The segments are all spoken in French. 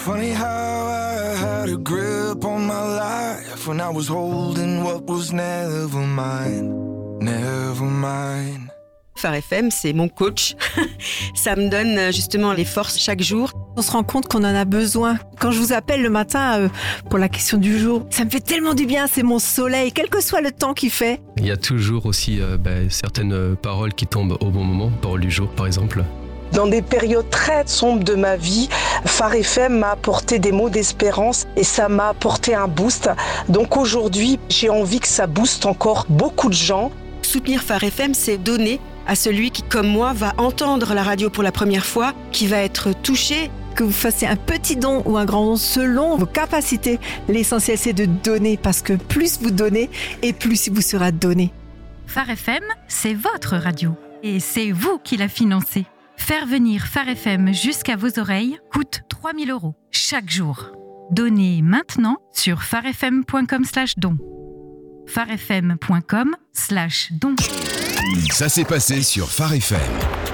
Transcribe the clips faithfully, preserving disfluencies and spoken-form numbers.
Funny how I had a grip on my life when I was holding what was never mine, never mine. Phare F M, c'est mon coach. Ça me donne justement les forces chaque jour. On se rend compte qu'on en a besoin. Quand je vous appelle le matin euh, pour la question du jour, ça me fait tellement du bien, c'est mon soleil, quel que soit le temps qu'il fait. Il y a toujours aussi euh, bah, certaines paroles qui tombent au bon moment, parole du jour par exemple. Dans des périodes très sombres de ma vie, Phare F M m'a apporté des mots d'espérance et ça m'a apporté un boost. Donc aujourd'hui, j'ai envie que ça booste encore beaucoup de gens. Soutenir Phare F M, c'est donner à celui qui, comme moi, va entendre la radio pour la première fois, qui va être touché. Que vous fassiez un petit don ou un grand don selon vos capacités, l'essentiel c'est de donner parce que plus vous donnez et plus il vous sera donné. Phare F M, c'est votre radio et c'est vous qui la financez. Faire venir Phare F M jusqu'à vos oreilles coûte trois mille euros chaque jour. Donnez maintenant sur pharefm.com slash don. pharefm.com slash don. Ça s'est passé sur Phare F M.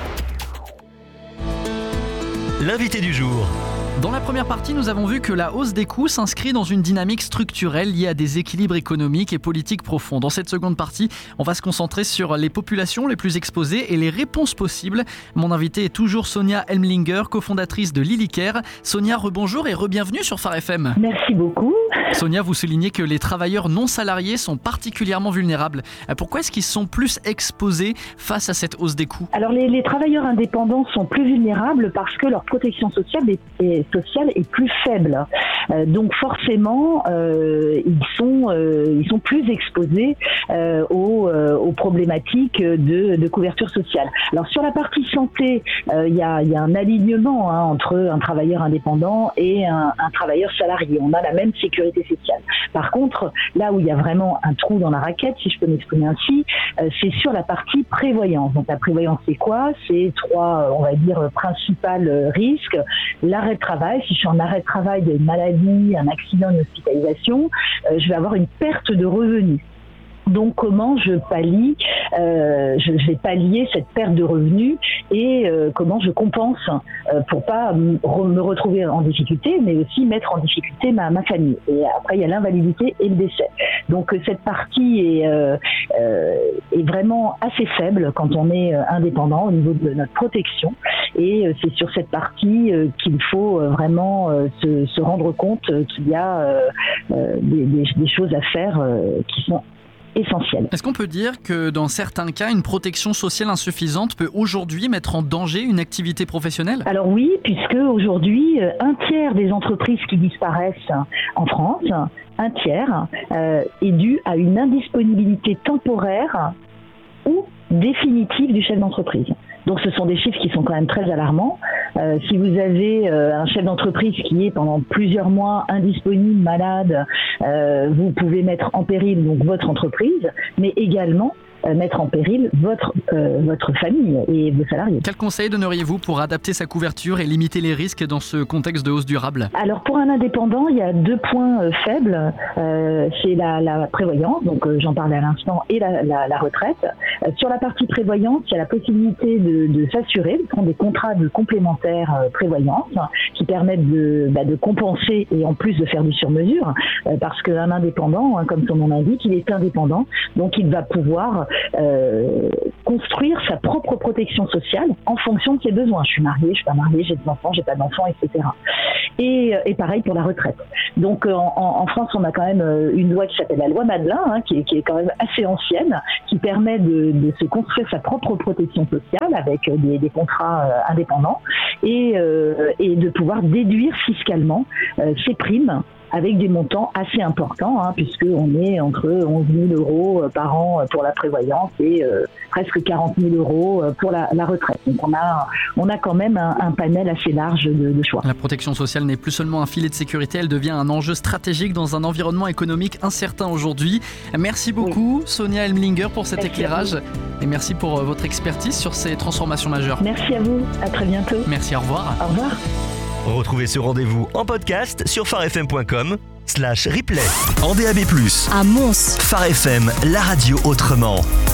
L'invité du jour. Dans la première partie, nous avons vu que la hausse des coûts s'inscrit dans une dynamique structurelle liée à des équilibres économiques et politiques profonds. Dans cette seconde partie, on va se concentrer sur les populations les plus exposées et les réponses possibles. Mon invitée est toujours Sonia Elmlinger, cofondatrice de Lilycare. Sonia, rebonjour et re-bienvenue sur Phare F M. Merci beaucoup. Sonia, vous soulignez que les travailleurs non salariés sont particulièrement vulnérables. Pourquoi est-ce qu'ils sont plus exposés face à cette hausse des coûts ? Alors les, les travailleurs indépendants sont plus vulnérables parce que leur protection sociale est, est, sociale est plus faible. Euh, donc forcément, euh, ils, sont, euh, ils sont plus exposés euh, aux, euh, aux problématiques de, de couverture sociale. Alors sur la partie santé, euh, il y, a, y a un alignement hein, entre un travailleur indépendant et un, un travailleur salarié. On a la même sécurité sociale. Par contre, là où il y a vraiment un trou dans la raquette, si je peux m'exprimer ainsi, euh, c'est sur la partie prévoyance. Donc la prévoyance, c'est quoi ? C'est trois, on va dire, principales risques. L'arrêt de travail. Si je suis en arrêt de travail, il y a une maladie, un accident, une hospitalisation, euh, je vais avoir une perte de revenus. Donc comment je pallie, euh, je vais pallier cette perte de revenus et euh, comment je compense euh, pour pas me retrouver en difficulté, mais aussi mettre en difficulté ma, ma famille. Et après il y a l'invalidité et le décès. Donc cette partie est, euh, euh, est vraiment assez faible quand on est indépendant au niveau de notre protection. Et euh, c'est sur cette partie euh, qu'il faut euh, vraiment euh, se, se rendre compte euh, qu'il y a euh, euh, des, des, des choses à faire euh, qui sont essentiel. Est-ce qu'on peut dire que dans certains cas, une protection sociale insuffisante peut aujourd'hui mettre en danger une activité professionnelle ? Alors oui, puisque aujourd'hui, un tiers des entreprises qui disparaissent en France, un tiers, euh, est dû à une indisponibilité temporaire ou définitive du chef d'entreprise. Donc ce sont des chiffres qui sont quand même très alarmants. Euh, si vous avez euh, un chef d'entreprise qui est pendant plusieurs mois indisponible, malade, euh, vous pouvez mettre en péril donc votre entreprise, mais également euh, mettre en péril votre euh, votre famille et vos salariés. Quel conseil donneriez-vous pour adapter sa couverture et limiter les risques dans ce contexte de hausse durable ? Alors pour un indépendant, il y a deux points euh, faibles. Euh, c'est la, la prévoyance, donc euh, j'en parlais à l'instant, et la, la, la retraite. Euh, sur la partie prévoyance, il y a la possibilité de, de s'assurer, de prendre des contrats de complémentaire euh, prévoyance qui permettent de, bah, de compenser et en plus de faire du sur-mesure, euh, parce qu'un indépendant, hein, comme son nom l'indique, il est indépendant, donc il va pouvoir euh, construire sa propre protection sociale en fonction de ses besoins. Je suis mariée, je suis pas mariée, j'ai des enfants, j'ai pas d'enfants, et cetera. Et, et pareil pour la retraite. Donc en, en France, on a quand même une loi qui s'appelle la loi Madelin, hein, qui, est, qui est quand même assez ancienne, qui permet de, de se construire sa propre protection sociale avec des, des contrats euh, indépendants et, euh, et de pouvoir déduire fiscalement euh, ses primes avec des montants assez importants, hein, puisqu'on est entre onze mille euros par an pour la prévoyance et euh, presque quarante mille euros pour la, la retraite. Donc on a, on a quand même un, un panel assez large de, de choix. La protection sociale n'est plus seulement un filet de sécurité, elle devient un enjeu stratégique dans un environnement économique incertain aujourd'hui. Merci beaucoup oui. Sonia Elmlinger pour cet merci éclairage et merci pour votre expertise sur ces transformations majeures. Merci à vous, à très bientôt. Merci, au revoir. Au revoir. Retrouvez ce rendez-vous en podcast sur pharefm.com slash replay. En D A B plus, à Mons. Phare F M, la radio autrement.